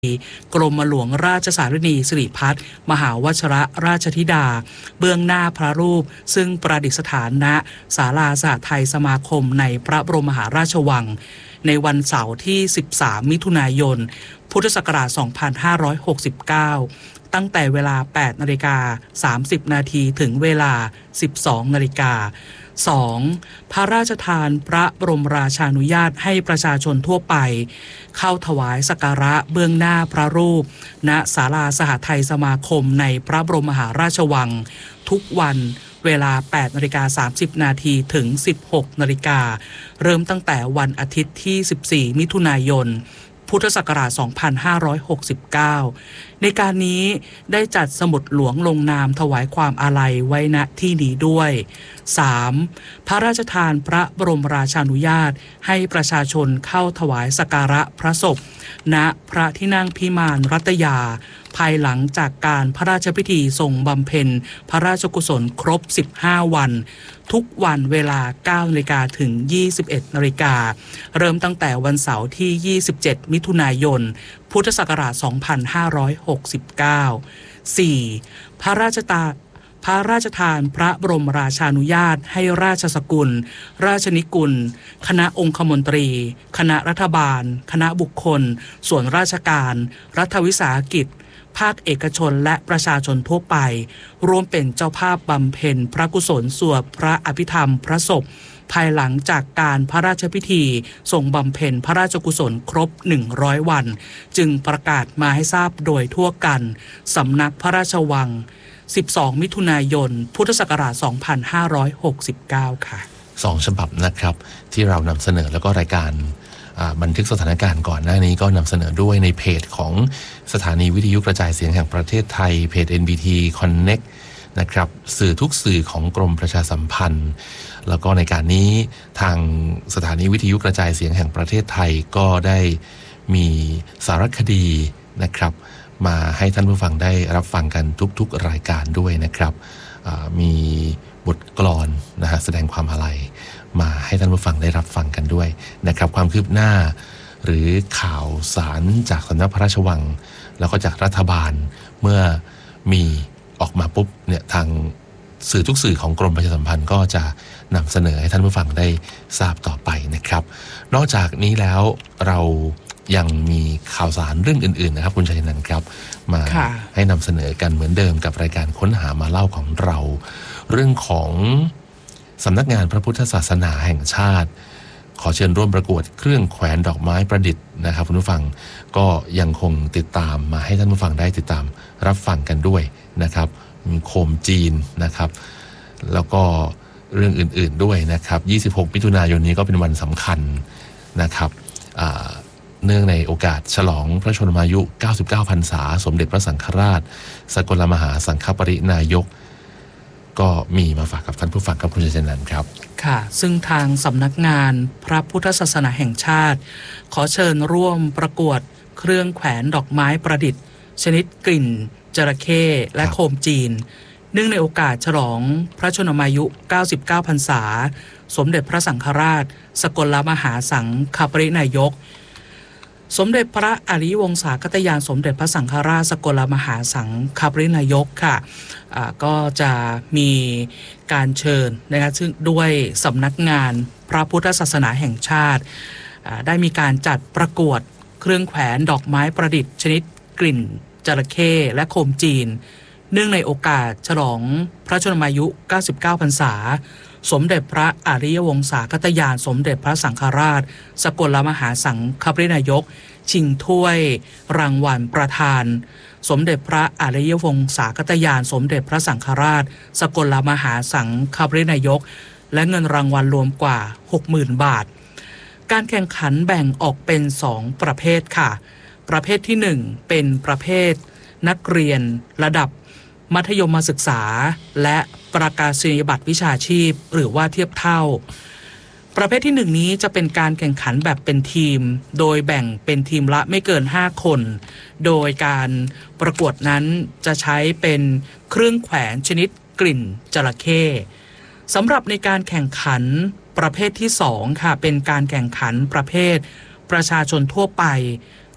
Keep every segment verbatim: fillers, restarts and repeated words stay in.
กรมหลวงราชสารินีสิริพัฒน์มหาวชรราชธิดาเบื้องหน้าพระรูปซึ่งประดิษฐานณศาลาสหไทยสมาคมในพระบรมมหาราชวังในวันเสาร์ที่สิบสามมิถุนายนพุทธศักราชสองพันห้าร้อยหกสิบเก้าตั้งแต่เวลา แปดนาฬิกาสามสิบนาทีถึงเวลา สิบสองนาฬิกาสองพระราชทานพระบรมราชานุญาตให้ประชาชนทั่วไปเข้าถวายสักการะเบื้องหน้าพระรูปณศาลาสหไทยสมาคมในพระบรมมหาราชวังทุกวันเวลา แปดนาฬิกาสามสิบนาทีถึง สิบหกนาฬิกาเริ่มตั้งแต่วันอาทิตย์ที่ สิบสี่มิถุนายนพุทธศักราชสองพันห้าร้อยหกสิบเก้าในการนี้ได้จัดสมุดหลวงลงนามถวายความอาลัยไว้ณที่นี้ด้วย สาม พระราชทานพระบรมราชานุญาตให้ประชาชนเข้าถวายสักการะพระศพณพระที่นั่งพิมานรัตยาภายหลังจากการพระราชพิธีทรงบำเพ็ญพระราชกุศลครบสิบห้าวันทุกวันเวลา เก้านาฬิกาถึง ยี่สิบเอ็ดนาฬิกาเริ่มตั้งแต่วันเสาร์ที่ ยี่สิบเจ็ดมิถุนายนพุทธศักราชสองพันห้าร้อยหกสิบเก้า สี่ พระราชตาพระราชทานพระบรมราชานุญาตให้ราชสกุลราชนิกุลคณะองคมนตรีคณะรัฐบาลคณะบุคคลส่วนราชการรัฐวิสาหกิจภาคเอกชนและประชาชนทั่วไปร่วมเป็นเจ้าภาพบำเพ็ญพระกุศลสวดพระอภิธรรมพระศพภายหลังจากการพระราชพิธีทรงบำเพ็ญพระราชกุศลครบหนึ่งร้อยวันจึงประกาศมาให้ทราบโดยทั่วกันสำนักพระราชวังสิบสองมิถุนายนพุทธศักราชสองพันห้าร้อยหกสิบเก้าค่ะสองฉบับนะครับที่เรานำเสนอแล้วก็รายการบันทึกสถานการณ์ก่อนหน้านี้ก็นำเสนอด้วยในเพจของสถานีวิทยุกระจายเสียงแห่งประเทศไทยเพจ เอ็น บี ที Connect นะครับสื่อทุกสื่อของกรมประชาสัมพันธ์แล้วก็ในการนี้ทางสถานีวิทยุกระจายเสียงแห่งประเทศไทยก็ได้มีสารคดีนะครับมาให้ท่านผู้ฟังได้รับฟังกันทุกๆรายการด้วยนะครับมีบทกลอนนะฮะแสดงความอาลัยมาให้ท่านผู้ฟังได้รับฟังกันด้วยนะครับความคืบหน้าหรือข่าวสารจากสำนักพระราชวังแล้วก็จากรัฐบาลเมื่อมีออกมาปุ๊บเนี่ยทางสื่อทุกสื่อของกรมประชาสัมพันธ์ก็จะนำเสนอให้ท่านผู้ฟังได้ทราบต่อไปนะครับนอกจากนี้แล้วเรายังมีข่าวสารเรื่องอื่นๆนะครับคุณชัยนันท์ครับมาให้นำเสนอกันเหมือนเดิมกับรายการค้นหามาเล่าของเราเรื่องของสำนักงานพระพุทธศาสนาแห่งชาติขอเชิญร่วมประกวดเครื่องแขวนดอกไม้ประดิษฐ์นะครับคุณผู้ฟังก็ยังคงติดตามมาให้ท่านผู้ฟังได้ติดตามรับฟังกันด้วยนะครับมีโคมจีนนะครับแล้วก็เรื่องอื่นๆด้วยนะครับยี่สิบหกมิถุนายนนี้ก็เป็นวันสำคัญนะครับเนื่องในโอกาสฉลองพระชนมายุเก้าสิบเก้าพรรษาสมเด็จพระสังฆราชสกลมหาสังฆปรินายกก็มีมาฝากกับท่านผู้ฟังครับคุณชัยนันท์ครับค่ะซึ่งทางสำนักงานพระพุทธศาสนาแห่งชาติขอเชิญร่วมประกวดเครื่องแขวนดอกไม้ประดิษฐ์ชนิดกลิ่นจระเข้และโคมจีนเนื่องในโอกาสฉลองพระชนมายุเก้าสิบเก้าพรรษาสมเด็จพระสังฆราชสกลมหาสังฆปรินายกสมเด็จพระอริยวงศาคตยานสมเด็จพระสังฆราชสกลมหาสังฆปรินายกค่ะก็จะมีการเชิญนะครับซึ่งด้วยสำนักงานพระพุทธศาสนาแห่งชาติได้มีการจัดประกวดเครื่องแขวนดอกไม้ประดิษฐ์ชนิดกลิ่นจระเข้และโคมจีนเนื่องในโอกาสฉลองพระชนมายุเก้าสิบเก้าพรรษาสมเด็จพระอริยวงศาคตยานสมเด็จพระสังฆราชสกลมหาสังฆปรินายกชิงถ้วยรางวัลประธานสมเด็จพระอริยวงศาคตยานสมเด็จพระสังฆราชสกลมหาสังฆปรินายกและเงินรางวัลรวมกว่า หกหมื่น บาทการแข่งขันแบ่งออกเป็นสองประเภทค่ะประเภทที่หนึ่งเป็นประเภทนักเรียนระดับมัธยมศึกษาและประกาศนียบัตรวิชาชีพหรือว่าเทียบเท่าประเภทที่หนึ่งนี้จะเป็นการแข่งขันแบบเป็นทีมโดยแบ่งเป็นทีมละไม่เกินห้าคนโดยการประกวดนั้นจะใช้เป็นเครื่องแขวนชนิดกลิ่นจระเข้สำหรับในการแข่งขันประเภทที่สองค่ะเป็นการแข่งขันประเภทประชาชนทั่วไป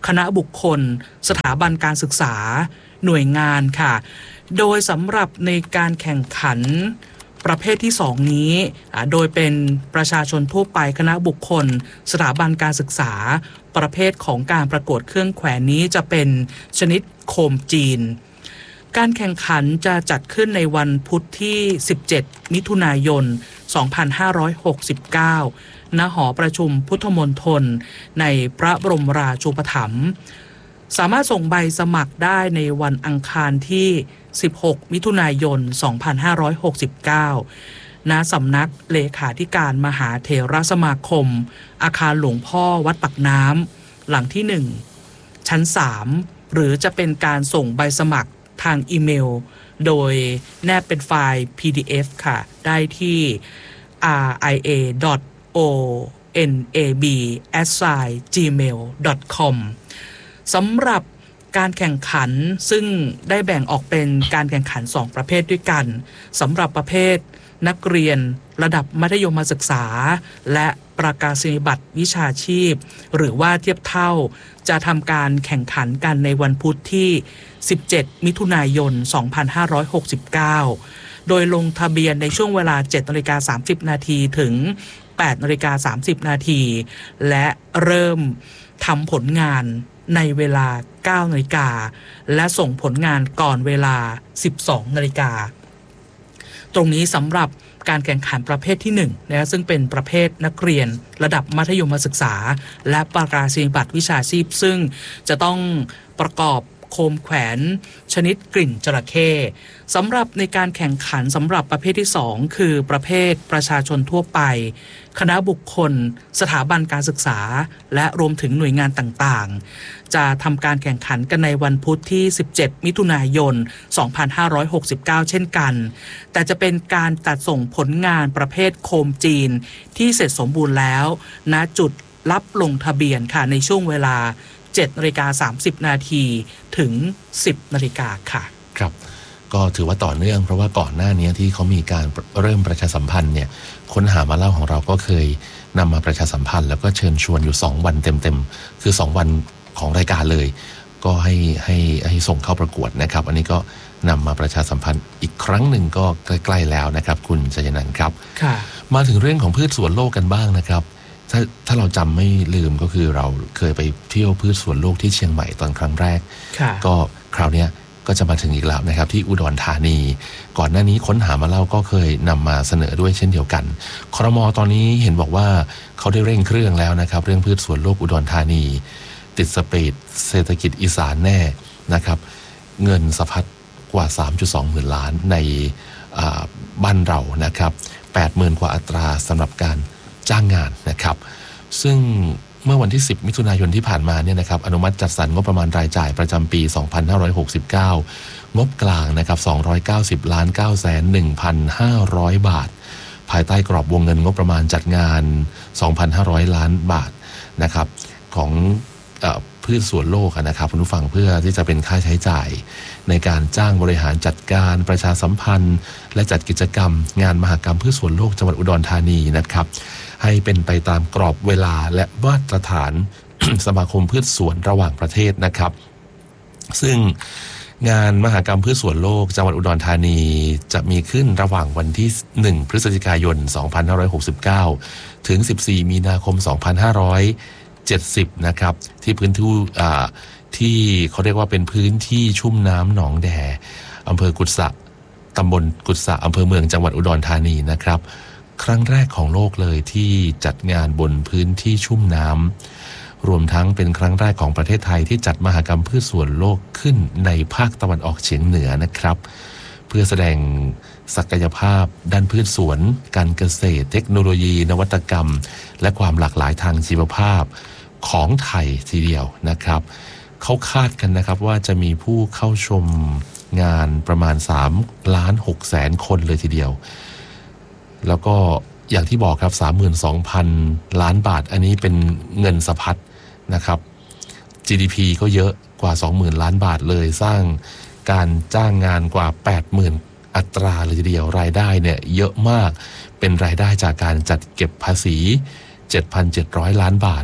คณะบุคคลสถาบันการศึกษาหน่วยงานค่ะโดยสำหรับในการแข่งขันประเภทที่สองนี้โดยเป็นประชาชนทั่วไปคณะบุคคลสถาบันการศึกษาประเภทของการประกวดเครื่องแขวนนี้จะเป็นชนิดโคมจีนการแข่งขันจะจัดขึ้นในวันพุธที่สิบเจ็ดมิถุนายนสองพันห้าร้อยหกสิบเก้าณหอประชุมพุทธมณฑลในพระบรมราชูปถัมภ์สามารถส่งใบสมัครได้ในวันอังคารที่สิบหกมิถุนายนสองพันห้าร้อยหกสิบเก้าณสำนักเลขาธิการมหาเถรสมาคมอาคารหลวงพ่อวัดปากน้ำหลังที่หนึ่งชั้นสามหรือจะเป็นการส่งใบสมัครทางอีเมลโดยแนบเป็นไฟล์ พี ดี เอฟ ค่ะได้ที่ อาร์ ไอ เอ ดอท โอ เอ็น เอ บี แอท จีเมล ดอท คอม สำหรับการแข่งขันซึ่งได้แบ่งออกเป็นการแข่งขันสองประเภทด้วยกันสำหรับประเภทนักเรียนระดับมัธยมศึกษาและประกาศนียบัตรวิชาชีพหรือว่าเทียบเท่าจะทำการแข่งขันกันในวันพุธที่สิบเจ็ดมิถุนายนสองพันห้าร้อยหกสิบเก้าโดยลงทะเบียนในช่วงเวลา เจ็ดนาฬิกาสามสิบนาทีถึง แปดนาฬิกาสามสิบนาทีและเริ่มทำผลงานในเวลา เก้านาฬิกาและส่งผลงานก่อนเวลา สิบสองนาฬิกาตรงนี้สำหรับการแข่งขันประเภทที่หนึ่งนะซึ่งเป็นประเภทนักเรียนระดับมัธยมศึกษาและประกาศนียบัตรวิชาชีพซึ่งจะต้องประกอบโคมแขวนชนิดกลิ่นจระเข้สำหรับในการแข่งขันสำหรับประเภทที่สองคือประเภทประชาชนทั่วไปคณะบุคคลสถาบันการศึกษาและรวมถึงหน่วยงานต่างๆจะทำการแข่งขันกันในวันพุธที่สิบเจ็ดมิถุนายนสองพันห้าร้อยหกสิบเก้าเช่นกันแต่จะเป็นการจัดส่งผลงานประเภทโคมจีนที่เสร็จสมบูรณ์แล้วณจุดรับลงทะเบียนค่ะในช่วงเวลาเจ็ดนาฬิกาสามสิบนาทีถึงสิบนาฬิกาค่ะครับก็ถือว่าต่อเนื่องเพราะว่าก่อนหน้านี้ที่เขามีการเริ่มประชาสัมพันธ์เนี่ยค้นหามาเล่าของเราก็เคยนำมาประชาสัมพันธ์แล้วก็เชิญชวนอยู่สองวันเต็มๆคือสองวันของรายการเลยก็ให้ให้ให้ส่งเข้าประกวดนะครับอันนี้ก็นำมาประชาสัมพันธ์อีกครั้งหนึ่งก็ใกล้ๆแล้วนะครับคุณชัยนันท์ครับค่ะมาถึงเรื่องของพืชสวนโลกกันบ้างนะครับถ้าถ้าเราจำไม่ลืมก็คือเราเคยไปเที่ยวพืชสวนโลกที่เชียงใหม่ตอนครั้งแรกก็คราวนี้ก็จะมาถึงอีกแล้วนะครับที่อุดรธานีก่อนหน้านี้ค้นหามาเล่าก็เคยนำมาเสนอด้วยเช่นเดียวกันครม.ตอนนี้เห็นบอกว่าเขาได้เร่งเครื่องแล้วนะครับเรื่องพืชสวนโลกอุดรธานีติดสปีดเศรษฐกิจอีสานแน่นะครับเงินสะพัดกว่า สามจุดสองหมื่นล้านในบ้านเรานะครับ แปดหมื่น กว่าอัตราสำหรับการจ้างงานนะครับซึ่งเมื่อวันที่สิบมิถุนายนที่ผ่านมาเนี่ยนะครับอนุมัติจัดสรรงบประมาณรายจ่ายประจำปีสองพันห้าร้อยหกสิบเก้างบกลางนะครับสองร้อยเก้าสิบล้านเก้าแสนหนึ่งพันห้าร้อยบาทภายใต้กรอบวงเงินงบประมาณจัดงาน สองพันห้าร้อยล้านบาทนะครับของเอ่อพืชสวนโลกนะครับคุณผู้ฟังเพื่อที่จะเป็นค่าใช้จ่ายในการจ้างบริหารจัดการประชาสัมพันธ์และจัดกิจกรรมงานมหกรรมพืชสวนโลกจังหวัดอุดรธานีนะครับให้เป็นไปตามกรอบเวลาและมาตรฐาน สมาคมพืชสวนระหว่างประเทศนะครับซึ่งงานมหกรรมพืชสวนโลกจังหวัดอุดรธานีจะมีขึ้นระหว่างวันที่หนึ่งพฤศจิกายนสองพันห้าร้อยหกสิบเก้าถึงสิบสี่มีนาคมสองพันห้าร้อยเจ็ดสิบนะครับที่พื้นที่อ่าที่เขาเรียกว่าเป็นพื้นที่ชุ่มน้ำหนองแดอำเภอกุดสะตำบลกุดสะอำเภอเมืองจังหวัดอุดรธานีนะครับครั้งแรกของโลกเลยที่จัดงานบนพื้นที่ชุ่มน้ำรวมทั้งเป็นครั้งแรกของประเทศไทยที่จัดมหกรรมพืชสวนโลกขึ้นในภาคตะวันออกเฉียงเหนือนะครับเพื่อแสดงศักยภาพด้านพืชสวนการเกษตรเทคโนโลยีนวัตกรรมและความหลากหลายทางชีวภาพของไทยทีเดียวนะครับเขาคาดกันนะครับว่าจะมีผู้เข้าชมงานประมาณสามล้านหกแสนคนเลยทีเดียวแล้วก็อย่างที่บอกครับ สามหมื่นสองพัน ล้านบาทอันนี้เป็นเงินสะพัดนะครับ จี ดี พี ก็เยอะกว่า สองหมื่น ล้านบาทเลยสร้างการจ้างงานกว่า แปดหมื่น อัตราเลยทีเดียวรายได้เนี่ยเยอะมากเป็นรายได้จากการจัดเก็บภาษี เจ็ดพันเจ็ดร้อย ล้านบาท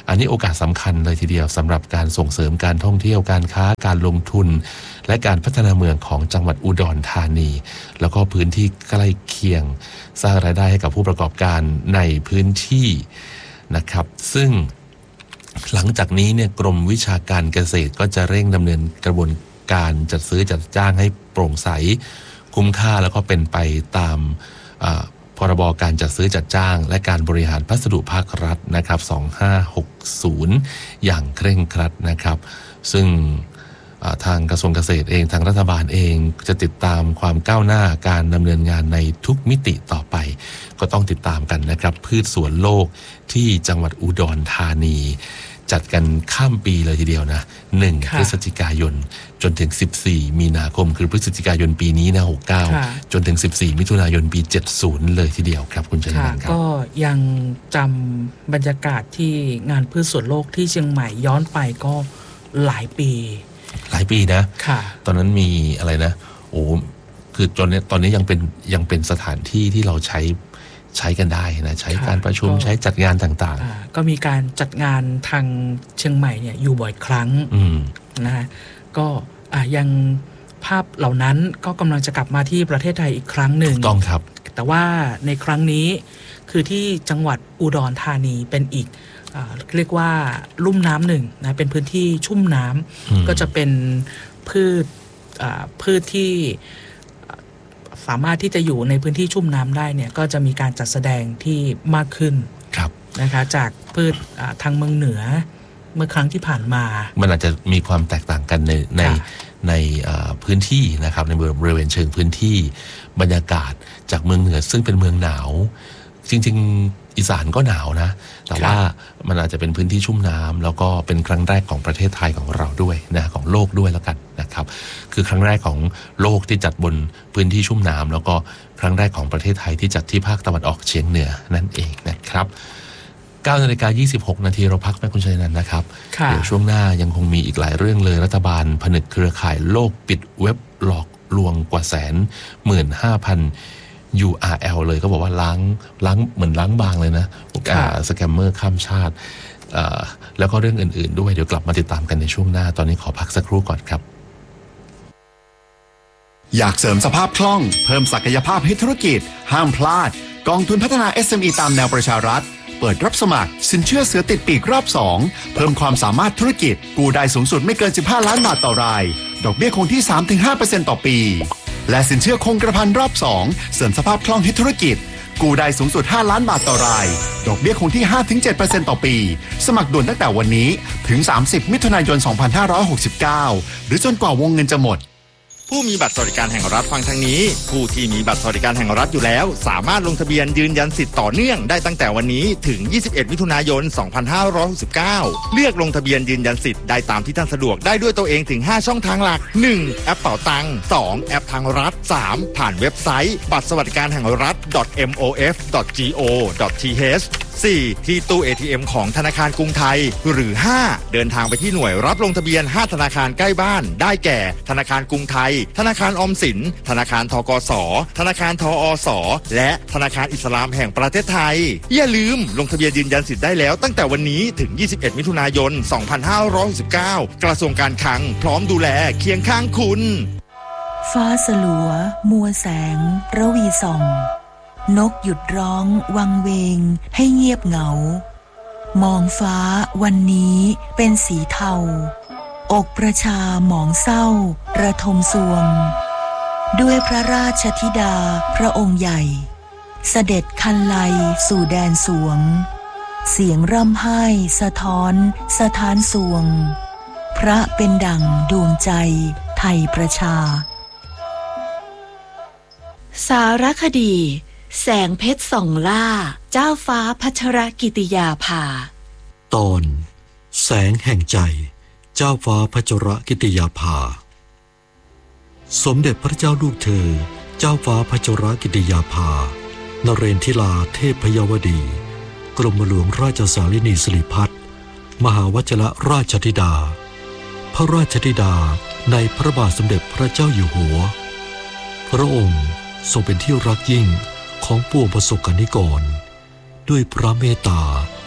อันนี้โอกาสสำคัญเลยทีเดียวสำหรับการส่งเสริมการท่องเที่ยวการค้าการลงทุนและการพัฒนาเมืองของจังหวัดอุดรธานีแล้วก็พื้นที่ใกล้เคียงสร้างรายได้ให้กับผู้ประกอบการในพื้นที่นะครับซึ่งหลังจากนี้เนี่ยกรมวิชาการเกษตรก็จะเร่งดำเนินกระบวนการจัดซื้อจัดจ้างให้โปร่งใสคุ้มค่าแล้วก็เป็นไปตามพรบการจัดซื้อจัดจ้างและการบริหารพัสดุภาครัฐนะครับสองพันห้าร้อยหกสิบอย่างเคร่งครัดนะครับซึ่งทางกระทรวงเกษตรเองทางรัฐบาลเองจะติดตามความก้าวหน้าการดำเนินงานในทุกมิติต่อไปก็ต้องติดตามกันนะครับพืชสวนโลกที่จังหวัดอุดรธานีจัดกันข้ามปีเลยทีเดียวนะหนึ่งพฤศจิกายนจนถึงสิบสี่มีนาคมคือพฤศจิกายนปีนี้นะหกสิบเก้าจนถึงสิบสี่มิถุนายนปีเจ็ดสิบเลยทีเดียวครับคุณชัยนันท์ครับก็ยังจำบรรยากาศที่งานพืชสวนโลกที่เชียงใหม่ย้อนไปก็หลายปีหลายปีนะตอนนั้นมีอะไรนะโอ้คือตอนนี้ตอนนี้ยังเป็นยังเป็นสถานที่ที่เราใช้ใช้กันได้นะใช้การประชุมใช้จัดงานต่างๆก็มีการจัดงานทางเชียงใหม่เนี่ยอยู่บ่อยครั้งนะฮะก็ยังภาพเหล่านั้นก็กำลังจะกลับมาที่ประเทศไทยอีกครั้งหนึ่งต้องครับแต่ว่าในครั้งนี้คือที่จังหวัดอุดรธานีเป็นอีกเรียกว่าลุ่มน้ำหนึ่งนะเป็นพื้นที่ชุ่มน้ำก็จะเป็นพืชพืชที่สามารถที่จะอยู่ในพื้นที่ชุ่มน้ำได้เนี่ยก็จะมีการจัดแสดงที่มากขึ้นนะคะจากพืชทางเมืองเหนือเมื่อครั้งที่ผ่านมามันอาจจะมีความแตกต่างกันในในในพื้นที่นะครับในบริเวณเชิงพื้นที่บรรยากาศจากเมืองเหนือซึ่งเป็นเมืองหนาวจริงๆอีสานก็หนาวนะแต่ว่ามันอาจจะเป็นพื้นที่ชุ่มน้ำแล้วก็เป็นครั้งแรกของประเทศไทยของเราด้วยนะของโลกด้วยแล้วกันนะครับคือครั้งแรกของโลกที่จัดบนพื้นที่ชุ่มน้ำแล้วก็ครั้งแรกของประเทศไทยที่จัดที่ภาคตะวันออกเฉียงเหนือนั่นเองนะครับเก้านาฬิกายี่สิบหกนาทีเราพักแม่คุณชัยนันท์นะครับเดี๋ยวช่วงหน้ายังคงมีอีกหลายเรื่องเลยรัฐบาลผนึกเครือข่ายโลกปิดเว็บหลอกลวงกว่าแสนหมื่นห้าพันยู อาร์ แอล เลยก็บอกว่าล้างล้างเหมือนล้างบางเลยนะสแกมเมอร์ข้ามชาติแล้วก็เรื่องอื่นๆด้วยเดี๋ยวกลับมาติดตามกันในช่วงหน้าตอนนี้ขอพักสักครู่ก่อนครับอยากเสริมสภาพคล่องเพิ่มศักยภาพให้ธุรกิจห้ามพลาดกองทุนพัฒนา เอส เอ็ม อี ตามแนวประชารัฐเปิดรับสมัครสินเชื่อเสือติดปีกรอบสองเพิ่มความสามารถธุรกิจกู้ได้สูงสุดไม่เกินสิบห้าล้านบาทต่อรายดอกเบี้ยคงที่ สามถึงห้าเปอร์เซ็นต์ ต่อปีและสินเชื่อคงกระพันรอบสองเสริมสภาพคล่องให้ธุรกิจกู้ได้สูงสุดห้าล้านบาทต่อรายดอกเบี้ยคงที่ ห้าถึงเจ็ดเปอร์เซ็นต์ ต่อปีสมัครด่วนตั้งแต่วันนี้ถึงสามสิบมิถุนายนสองพันห้าร้อยหกสิบเก้าหรือจนกว่าวงเงินจะหมดผู้มีบัตรสวัสดิการแห่งรัฐฟังทางนี้ผู้ที่มีบัตรสวัสดิการแห่งรัฐอยู่แล้วสามารถลงทะเบียนยืนยันสิทธิ์ต่อเนื่องได้ตั้งแต่วันนี้ถึงยี่สิบเอ็ดมิถุนายนสองพันห้าร้อยหกสิบเก้าเลือกลงทะเบียนยืนยันสิทธิ์ได้ตามที่ท่านสะดวกได้ด้วยตัวเองถึงห้าช่องทางหลักหนึ่งแอปเป๋าตังค์สองแอปทางรัฐสามผ่านเว็บไซต์บัตรสวัสดิการแห่งรัฐ เอ็ม โอ เอฟ ดอท จี โอ ดอท ที เอช สี่ที่ตู้ เอ ที เอ็ม ของธนาคารกรุงไทยหรือห้าเดินทางไปที่หน่วยรับลงทะเบียนห้าธนาคารใกล้บ้านได้แก่ธนาคารกรุงไทยธนาคารออมสินธนาคารธกสธนาคารทอสและธนาคารอิสลามแห่งประเทศไทยอย่าลืมลงทะเบียนยืนยันสิทธิ์ได้แล้วตั้งแต่วันนี้ถึงยี่สิบเอ็ดมิถุนายนสองพันห้าร้อยหกสิบเก้ากระทรวงการคลังพร้อมดูแลเคียงข้างคุณฟ้าสลัวมัวแสงระวีส่องนกหยุดร้องวังเวงให้เงียบเหงามองฟ้าวันนี้เป็นสีเทาอกประชาหมองเศร้าระทมสวงด้วยพระราชธิดาพระองค์ใหญ่เสด็จคันไลสู่แดนสวงเสียงร่ำไห้สะท้อนสะท้านสวงพระเป็นดั่งดวงใจไทยประชาสารคดีแสงเพชรส่องล่าเจ้าฟ้าพัชรกิติยาภาตอนแสงแห่งใจเจ้าฟ้าพัชรกิติยาภาสมเด็จพระเจ้าลูกเธอเจ้าฟ้าพัชรกิติยาภานเรนทิลาเทพพยวดีกรมหลวงราชสารินีสิริพัฒน์มหาวชิรราชธิดาพระราชธิดาในพระบาทสมเด็จพระเจ้าอยู่หัวพระองค์ทรงเป็นที่รักยิ่งของปวงประสบกนิกรด้วยพระเมตตา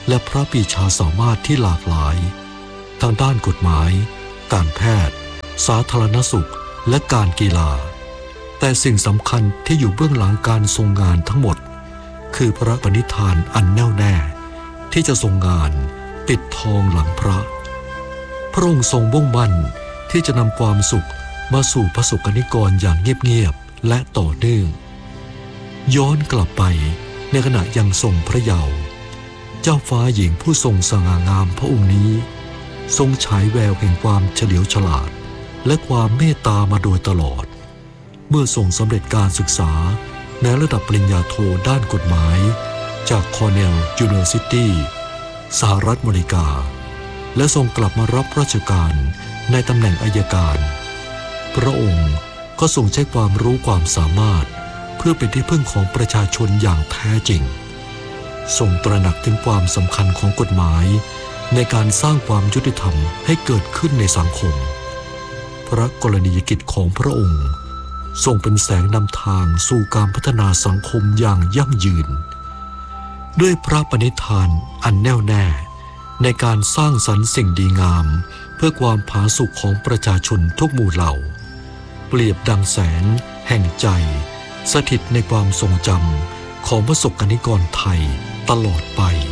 และพระปรีชาสามารถที่หลากหลายทางด้านกฎหมายการแพทย์สาธารณสุขและการกีฬาแต่สิ่งสำคัญที่อยู่เบื้องหลังการทรงงานทั้งหมดคือพระปณิธานอันแน่วแน่ที่จะทรงงานปิดทองหลังพระพระองค์ทรงมุ่งมั่นที่จะนำความสุขมาสู่พระสงฆ์นิกรอย่างเงียบๆและต่อเนื่องย้อนกลับไปในขณะยังทรงพระเยาว์เจ้าฟ้าหญิงผู้ทรงสง่างามพระองค์นี้ทรงฉายแววแห่งความเฉลียวฉลาดและความเมตตามาโดยตลอดเมื่อทรงสำเร็จการศึกษาในระดับปริญญาโทด้านกฎหมายจากคอร์เนลยูนิเวอร์ซิตี้สหรัฐอเมริกาและทรงกลับมารับราชการในตำแหน่งอัยการพระองค์ก็ทรงใช้ความรู้ความสามารถเพื่อเป็นที่พึ่งของประชาชนอย่างแท้จริงทรงตระหนักถึงความสำคัญของกฎหมายในการสร้างความยุติธรรมให้เกิดขึ้นในสังคมพระกรณียกิจของพระองค์ทรงเป็นแสงนำทางสู่การพัฒนาสังคมอย่างยั่งยืนด้วยพระปณิธานอันแน่วแน่ในการสร้างสรรค์สิ่งดีงามเพื่อความผาสุกของประชาชนทุกหมู่เหล่าเปรียบดังแสงแห่งใจสถิตในความทรงจำของพระสงฆ์นิกรไทยตลอดไป